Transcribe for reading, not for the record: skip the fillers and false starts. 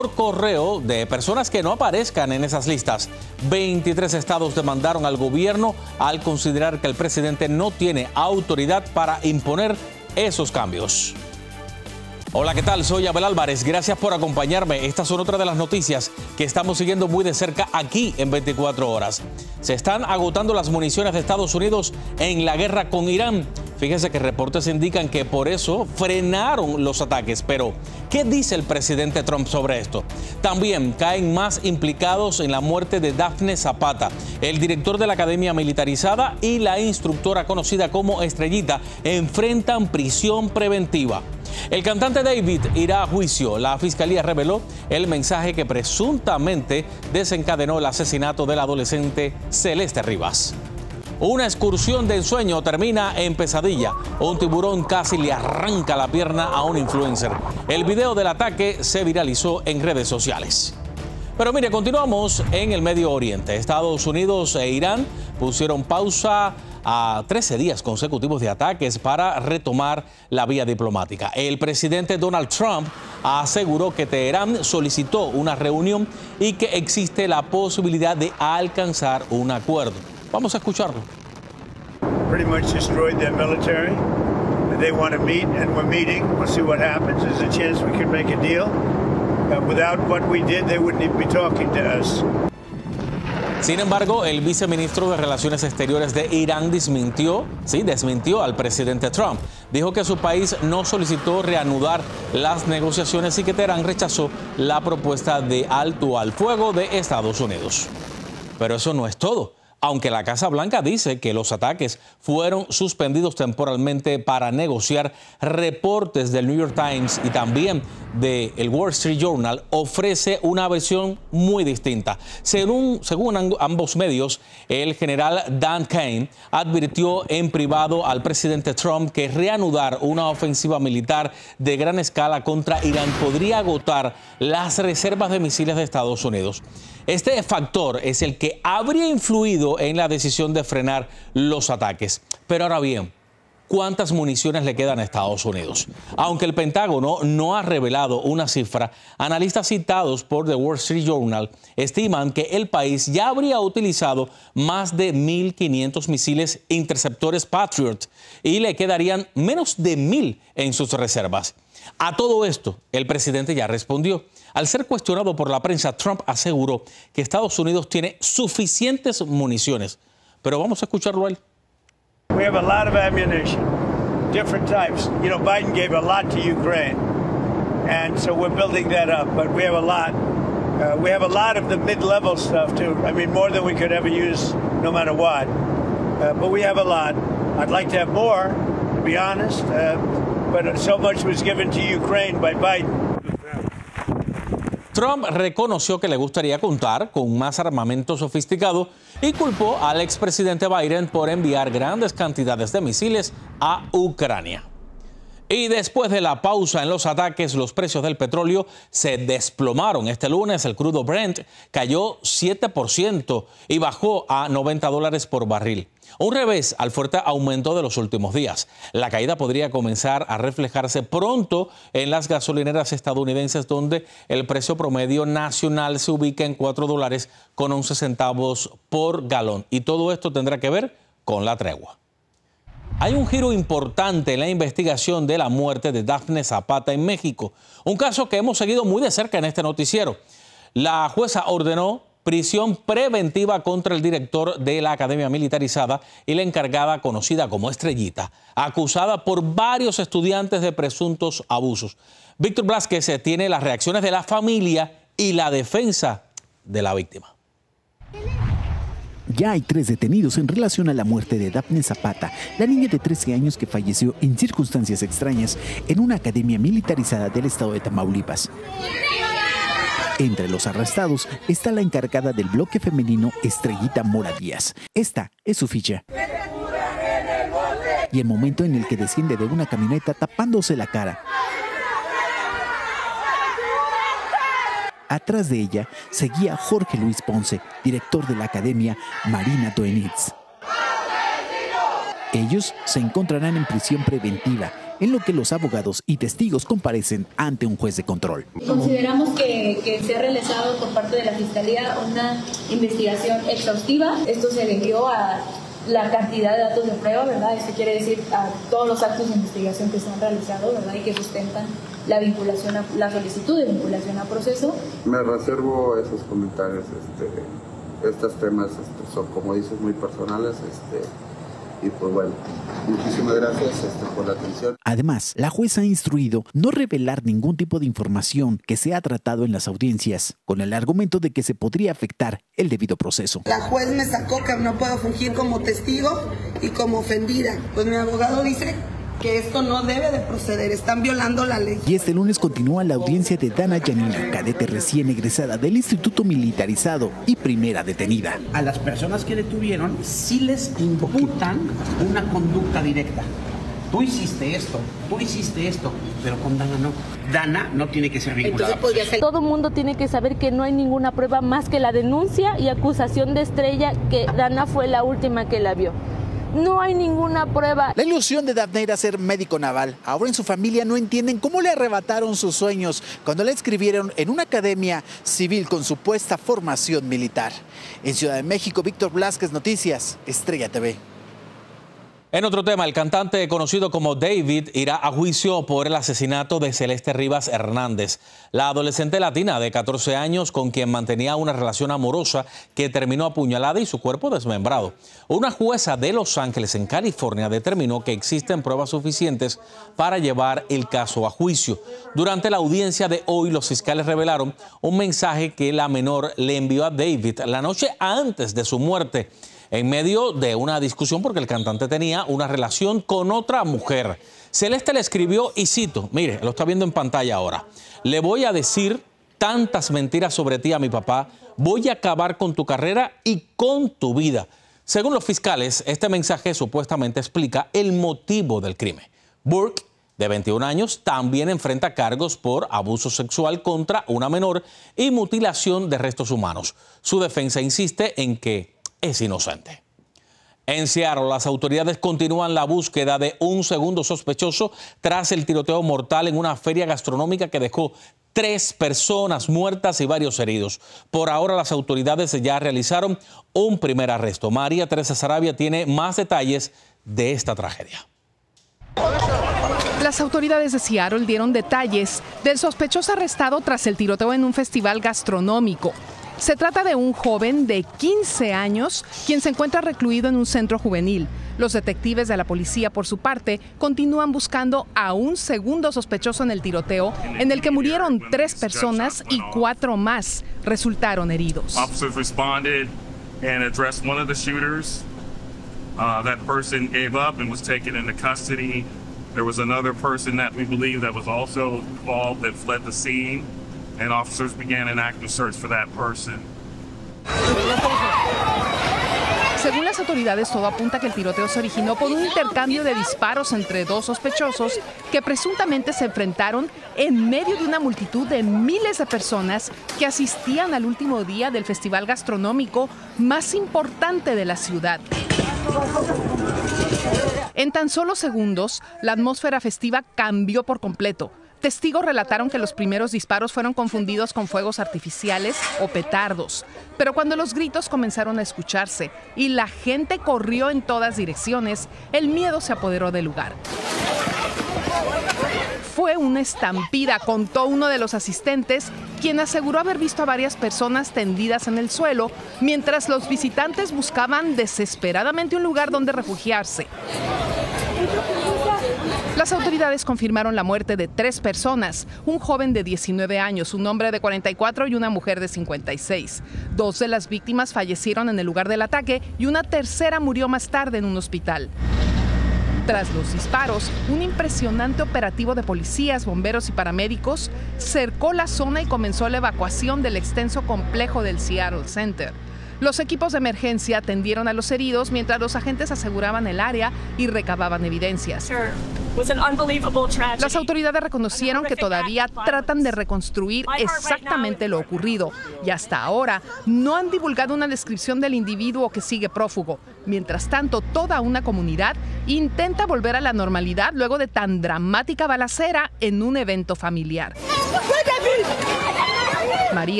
Por correo de personas que no aparezcan en esas listas. 23 estados demandaron al gobierno al considerar que el presidente no tiene autoridad para imponer esos cambios. Hola, ¿qué tal? Soy Abel Álvarez. Gracias por acompañarme. Estas son otras de las noticias que estamos siguiendo muy de cerca aquí en 24 horas. Se están agotando las municiones de Estados Unidos en la guerra con Irán. Fíjense que reportes indican que por eso frenaron los ataques. Pero, ¿qué dice el presidente Trump sobre esto? También caen más implicados en la muerte de Dafne Zapata, el director de la Academia Militarizada y la instructora conocida como Estrellita, enfrentan prisión preventiva. El cantante David irá a juicio. La fiscalía reveló el mensaje que presuntamente desencadenó el asesinato del adolescente Celeste Rivas. Una excursión de ensueño termina en pesadilla. Un tiburón casi le arranca la pierna a un influencer. El video del ataque se viralizó en redes sociales. Pero mire, continuamos en el Medio Oriente. Estados Unidos e Irán pusieron pausa a 13 días consecutivos de ataques para retomar la vía diplomática. El presidente Donald Trump aseguró que Teherán solicitó una reunión y que existe la posibilidad de alcanzar un acuerdo. Vamos a escucharlo. Pretty much destroyed their military. They want to meet and we're meeting. We'll see what happens. There's a chance we could make a deal. Without what we did, they wouldn't even be talking to us. Sin embargo, el viceministro de Relaciones Exteriores de Irán desmintió al presidente Trump. Dijo que su país no solicitó reanudar las negociaciones y que Teherán rechazó la propuesta de alto al fuego de Estados Unidos. Pero eso no es todo. Aunque la Casa Blanca dice que los ataques fueron suspendidos temporalmente para negociar, reportes del New York Times y también del Wall Street Journal ofrece una versión muy distinta. Según ambos medios, el general Dan Kane advirtió en privado al presidente Trump que reanudar una ofensiva militar de gran escala contra Irán podría agotar las reservas de misiles de Estados Unidos. Este factor es el que habría influido en la decisión de frenar los ataques. Pero ahora bien, ¿cuántas municiones le quedan a Estados Unidos? Aunque el Pentágono no ha revelado una cifra, analistas citados por The Wall Street Journal estiman que el país ya habría utilizado más de 1.500 misiles interceptores Patriot y le quedarían menos de 1.000 en sus reservas. A todo esto, el presidente ya respondió. Al ser cuestionado por la prensa, Trump aseguró que Estados Unidos tiene suficientes municiones. Pero vamos a escucharlo a él. We have a lot of ammunition, different types. You know, Biden gave a lot to Ukraine, and so we're building that up. But we have a lot. We have a lot of the mid-level stuff too. I mean, more than we could ever use, no matter what. But we have a lot. I'd like to have more, to be honest. But so much was given to Ukraine by Biden. Trump reconoció que le gustaría contar con más armamento sofisticado y culpó al expresidente Biden por enviar grandes cantidades de misiles a Ucrania. Y después de la pausa en los ataques, los precios del petróleo se desplomaron. Este lunes el crudo Brent cayó 7% y bajó a $90 por barril. Un revés al fuerte aumento de los últimos días. La caída podría comenzar a reflejarse pronto en las gasolineras estadounidenses, donde el precio promedio nacional se ubica en $4.11 por galón. Y todo esto tendrá que ver con la tregua. Hay un giro importante en la investigación de la muerte de Dafne Zapata en México, un caso que hemos seguido muy de cerca en este noticiero. La jueza ordenó prisión preventiva contra el director de la Academia Militarizada y la encargada conocida como Estrellita, acusada por varios estudiantes de presuntos abusos. Víctor Blázquez tiene las reacciones de la familia y la defensa de la víctima. Ya hay 3 detenidos en relación a la muerte de Dafne Zapata, la niña de 13 años que falleció en circunstancias extrañas en una academia militarizada del estado de Tamaulipas. Entre los arrestados está la encargada del bloque femenino Estrellita Mora Díaz. Esta es su ficha. Y el momento en el que desciende de una camioneta tapándose la cara. Atrás de ella seguía Jorge Luis Ponce, director de la Academia Marina Doenitz. Ellos se encontrarán en prisión preventiva en lo que los abogados y testigos comparecen ante un juez de control. Consideramos que se ha realizado por parte de la Fiscalía una investigación exhaustiva. Esto se debió a la cantidad de datos de prueba, ¿verdad? Esto quiere decir a todos los actos de investigación que se han realizado, ¿verdad? Y que sustentan la vinculación a la solicitud de vinculación a proceso. Me reservo esos comentarios. Estos temas son, como dices, muy personales. Y pues bueno, muchísimas gracias por la atención. Además, la jueza ha instruido no revelar ningún tipo de información que se ha tratado en las audiencias, con el argumento de que se podría afectar el debido proceso. La juez me sacó que no puedo fungir como testigo y como ofendida. Pues mi abogado dice que esto no debe de proceder, están violando la ley. Y este lunes continúa la audiencia de Dana Yanina, cadete recién egresada del Instituto Militarizado y primera detenida. A las personas que detuvieron sí les imputan una conducta directa. Tú hiciste esto, pero con Dana no. Dana no tiene que ser vinculada. Todo el mundo tiene que saber que no hay ninguna prueba más que la denuncia y acusación de Estrella, que Dana fue la última que la vio. No hay ninguna prueba. La ilusión de Dafne era ser médico naval. Ahora en su familia no entienden cómo le arrebataron sus sueños cuando la inscribieron en una academia civil con supuesta formación militar. En Ciudad de México, Víctor Blázquez, Noticias, Estrella TV. En otro tema, el cantante conocido como David irá a juicio por el asesinato de Celeste Rivas Hernández, la adolescente latina de 14 años con quien mantenía una relación amorosa que terminó apuñalada y su cuerpo desmembrado. Una jueza de Los Ángeles, en California, determinó que existen pruebas suficientes para llevar el caso a juicio. Durante la audiencia de hoy, los fiscales revelaron un mensaje que la menor le envió a David la noche antes de su muerte, en medio de una discusión porque el cantante tenía una relación con otra mujer. Celeste le escribió, y cito, mire, lo está viendo en pantalla ahora: le voy a decir tantas mentiras sobre ti a mi papá, voy a acabar con tu carrera y con tu vida. Según los fiscales, este mensaje supuestamente explica el motivo del crimen. Burke, de 21 años, también enfrenta cargos por abuso sexual contra una menor y mutilación de restos humanos. Su defensa insiste en que es inocente. En Seattle, las autoridades continúan la búsqueda de un segundo sospechoso tras el tiroteo mortal en una feria gastronómica que dejó 3 personas muertas y varios heridos. Por ahora, las autoridades ya realizaron un primer arresto. María Teresa Sarabia tiene más detalles de esta tragedia. Las autoridades de Seattle dieron detalles del sospechoso arrestado tras el tiroteo en un festival gastronómico. Se trata de un joven de 15 años, quien se encuentra recluido en un centro juvenil. Los detectives de la policía, por su parte, continúan buscando a un segundo sospechoso en el tiroteo, en el que murieron 3 personas y 4 más resultaron heridos. Officers responded and addressed one of the shooters. That person gave up and was taken into custody. There was another person that we believe that was also involved that fled the scene. And officers began an active search for that person. Según las autoridades, todo apunta que el tiroteo se originó por un intercambio de disparos entre 2 sospechosos que presuntamente se enfrentaron en medio de una multitud de miles de personas que asistían al último día del festival gastronómico más importante de la ciudad. En tan solo segundos, la atmósfera festiva cambió por completo. Testigos relataron que los primeros disparos fueron confundidos con fuegos artificiales o petardos, pero cuando los gritos comenzaron a escucharse y la gente corrió en todas direcciones, el miedo se apoderó del lugar. Fue una estampida, contó uno de los asistentes, quien aseguró haber visto a varias personas tendidas en el suelo, mientras los visitantes buscaban desesperadamente un lugar donde refugiarse. Las autoridades confirmaron la muerte de 3 personas, un joven de 19 años, un hombre de 44 y una mujer de 56. 2 de las víctimas fallecieron en el lugar del ataque y una tercera murió más tarde en un hospital. Tras los disparos, un impresionante operativo de policías, bomberos y paramédicos cercó la zona y comenzó la evacuación del extenso complejo del Seattle Center. Los equipos de emergencia atendieron a los heridos mientras los agentes aseguraban el área y recababan evidencias. Las autoridades reconocieron que todavía tratan de reconstruir exactamente lo ocurrido y hasta ahora no han divulgado una descripción del individuo que sigue prófugo. Mientras tanto, toda una comunidad intenta volver a la normalidad luego de tan dramática balacera en un evento familiar. María